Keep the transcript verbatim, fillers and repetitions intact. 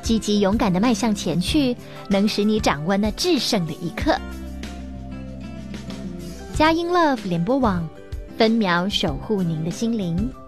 积极勇敢地迈向前去，能使你掌握那制胜的一刻。佳音 Love 联播网，分秒守护您的心灵。